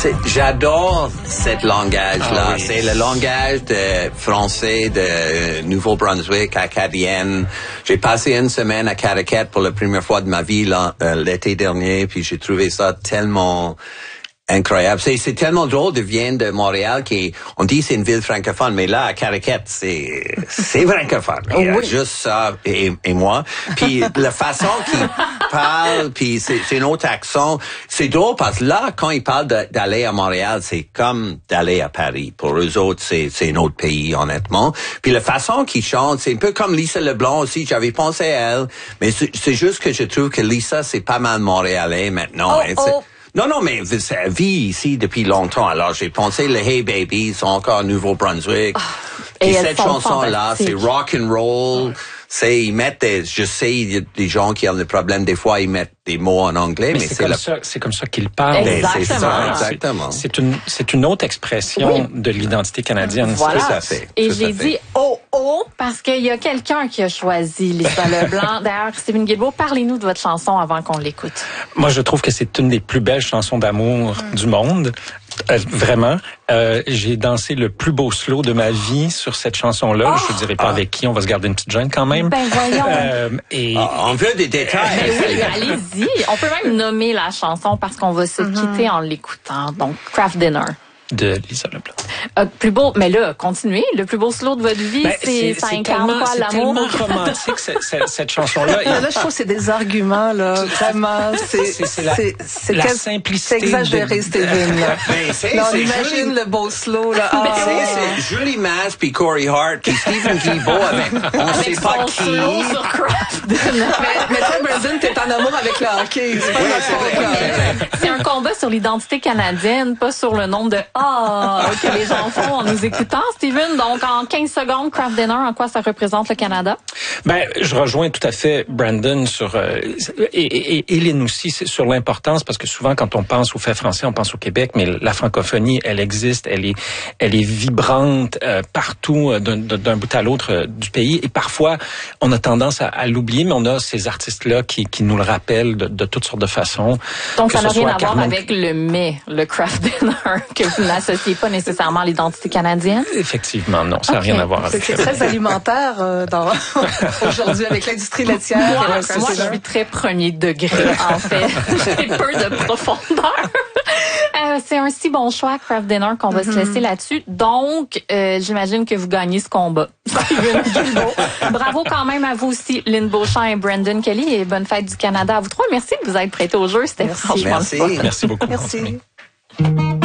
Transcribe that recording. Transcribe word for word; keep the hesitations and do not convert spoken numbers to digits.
C'est, j'adore ce langage-là. Ah oui. C'est le langage de français de Nouveau-Brunswick, acadienne. J'ai passé une semaine à Caraquette pour la première fois de ma vie là, euh, l'été dernier, puis j'ai trouvé ça tellement incroyable. C'est, c'est tellement drôle de venir de Montréal qui, on dit c'est une ville francophone, mais là, à Caraquette, c'est, c'est francophone. Il y a Oui. juste ça et, et moi. Puis la façon qu'il parle, puis c'est, c'est un autre accent. C'est drôle parce que là, quand ils parlent de, d'aller à Montréal, c'est comme d'aller à Paris. Pour eux autres, c'est, c'est un autre pays, honnêtement. Puis la façon qu'ils chantent, c'est un peu comme Lisa Leblanc aussi. J'avais pensé à elle, mais c'est, c'est juste que je trouve que Lisa, c'est pas mal montréalais maintenant. Oh, Et oh. c'est- Non, non, mais elle vit ici depuis longtemps. Alors, j'ai pensé, les Hey Babies sont encore à Nouveau-Brunswick. et Et elles cette sont chanson-là, c'est fantastiques. rock and roll. C'est, ils mettent des, je sais, il y a des gens qui ont des problèmes, des fois, ils mettent des mots en anglais, Mais, mais, c'est, c'est comme la... ça, c'est comme ça qu'ils parlent. Mais c'est ça, Exactement. exactement. C'est, c'est une, c'est une autre expression Oui. de l'identité canadienne. Voilà. Tout à fait. Et tout j'ai à fait. dit oh oh parce qu'il y a quelqu'un qui a choisi Lisa Leblanc. D'ailleurs, Steven Guilbeault, parlez-nous de votre chanson avant qu'on l'écoute. Moi, je trouve que c'est une des plus belles chansons d'amour Mm. du monde. Euh, vraiment. Euh, j'ai dansé le plus beau slow de ma vie sur cette chanson-là. Oh! Je ne dirai pas avec qui, on va se garder une petite gêne quand même. Ben voyons. Euh, et Ah, on veut des détails. Ben oui, allez-y. On peut même nommer la chanson parce qu'on va se quitter en l'écoutant. Donc, Craft Dinner. de Lisa Leblanc. Euh, plus beau, mais là, continuez. Le plus beau slow de votre vie, Ben, c'est, ça incarne tellement, quoi, c'est l'amour? tellement romantique, cette, cette, cette chanson-là. Et Là, je trouve que c'est des arguments, là, vraiment. C'est, C'est- c'est la- c'est la quel- simplicité C'est exagéré, de- Steven, là. Ben, c'est, Là, on c'est imagine joli. le beau slow, là. Ah, C'est, c'est Julie Masse puis Corey Hart puis Stephen Guilbeault avec, on Avec sait pas son qui. slow sur Craft Dinner. mais, mais toi, Brandon, t'es en amour avec le hockey. C'est pas Oui, un c'est rapport avec vrai. le hockey. C'est un combat sur l'identité canadienne, pas sur le nombre de « ah » que les gens font en nous écoutant. Steven, donc en quinze secondes, Craft Dinner, en quoi ça représente le Canada? Ben, je rejoins tout à fait Brandon sur euh, et, et, et Lynn aussi c'est sur l'importance parce que souvent quand on pense aux faits français, on pense au Québec, mais la francophonie, elle existe, elle est, elle est vibrante euh, partout d'un, d'un bout à l'autre euh, du pays. Et parfois, on a tendance à, à l'oublier, mais on a ces artistes-là qui, qui nous le rappellent de, de toutes sortes de façons. Donc, Que ça n'a ce rien soit à voir Carmen- avec le mets, le Craft Dinner, que vous n'associez pas nécessairement à l'identité canadienne? Effectivement, non, ça n'a Ok. rien à voir C'est avec c'est ça. très alimentaire euh, dans, aujourd'hui avec l'industrie laitière. Moi, et le moi, je Craft suis très premier degré, en fait. J'ai peu de profondeur. Euh, c'est un si bon choix, Craft Dinner, qu'on va se laisser là-dessus. Donc, euh, j'imagine que vous gagnez ce combat. Steven Guilbeault. Bravo quand même à vous aussi, Lynn Beauchamp et Brandon Kelly, et bonne fête du Canada à vous trois. Merci de vous être prêtés au jeu. C'était Merci. franchement Merci. le fun. Merci beaucoup. Merci. Anthony.